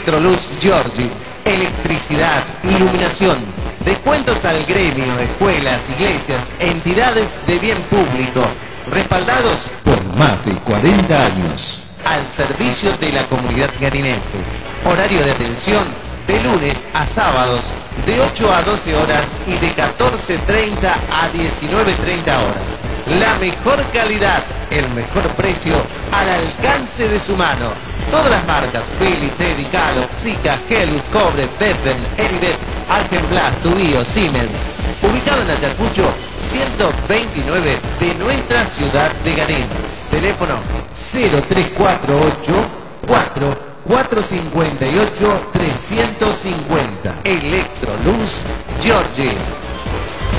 Electroluz Giorgi, electricidad, iluminación, descuentos al gremio, escuelas, iglesias, entidades de bien público, respaldados por más de 40 años. al servicio de la comunidad garinense. Horario de atención de lunes a sábados de 8 a 12 horas y de 14:30 a 19:30 horas. La mejor calidad, el mejor precio al alcance de su mano. Todas las marcas, Philips, Edicalo, Zika, Helus, Cobre, Beppen, Eribet, Argenplas, Tubío, Siemens. Ubicado en Ayacucho 129 de nuestra ciudad de Garín. Teléfono 0348 458 350. Electroluz Giorgi.